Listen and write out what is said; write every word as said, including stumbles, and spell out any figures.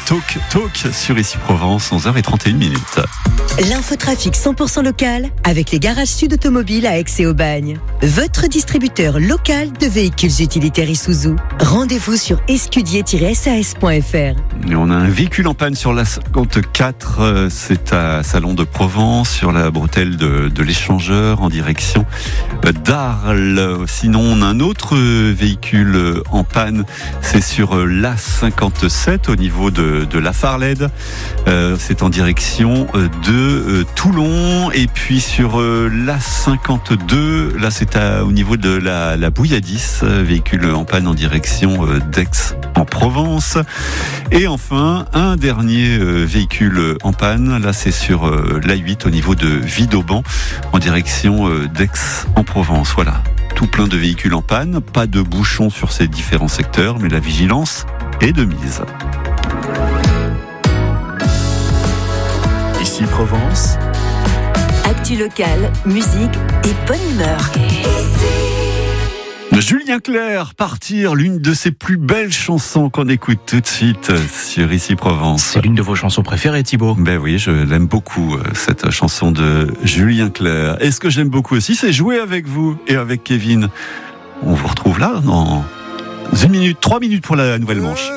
Talk Talk sur Ici Provence, onze heures trente et une minutes. L'infotrafic cent pour cent local avec les garages Sud Automobile à Aix et Aubagne. Votre distributeur local de véhicules utilitaires Isuzu. Rendez-vous sur escudier tiret s a s point f r. Et on a un véhicule en panne sur la cinquante-quatre, c'est à Salon de Provence, sur la bretelle de, de l'échangeur en direction d'Arles. Sinon, on a un autre véhicule en panne, c'est sur l'A cinquante-sept au niveau de, de la Farled. Euh, c'est en direction de euh, Toulon. Et puis sur euh, l'A cinquante-deux, là c'est à, au niveau de la, la Bouilladis, véhicule en panne en direction euh, d'Aix en Provence. Et enfin, un dernier euh, véhicule en panne, là c'est sur euh, l'A huit au niveau de Vidauban en direction euh, d'Aix en Provence. Voilà, tout plein de véhicules en panne, pas de bouchons sur ces différents secteurs, mais la vigilance est de mise. Ici Provence. Actu local, musique et bonne humeur. Julien Clerc, Partir, l'une de ses plus belles chansons qu'on écoute tout de suite sur Ici Provence. C'est l'une de vos chansons préférées, Thibaut. Ben oui, je l'aime beaucoup, cette chanson de Julien Clerc. Et ce que j'aime beaucoup aussi, c'est jouer avec vous et avec Kevin. On vous retrouve là dans une minute, trois minutes pour la nouvelle manche.